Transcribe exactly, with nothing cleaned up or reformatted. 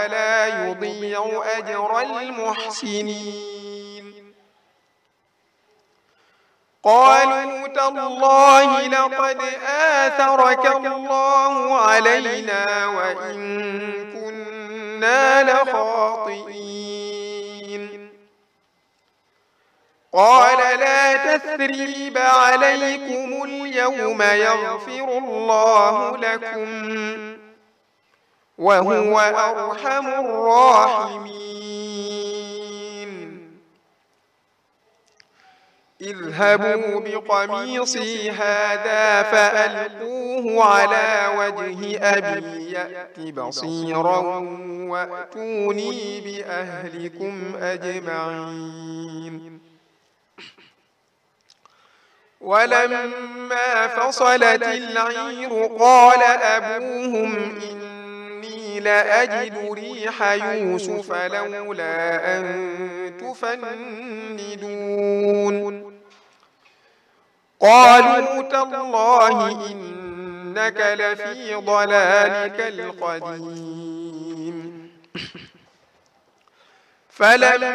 ولا يضيع أجر المحسنين. قالوا تالله لقد آثرك الله علينا وإن كنا لخاطئين. قال لا تثريب عليكم اليوم يغفر الله لكم وهو أرحم الراحمين. اذهبوا بقميصي هذا فألقوه على وجه أبي يأت بصيرا وأتوني بأهلكم أجمعين. ولما فصلت العير قال أبوهم إني لأجد ريح يوسف لولا أن تفندون. قالوا تالله إنك لفي ضلالك القديم. فلما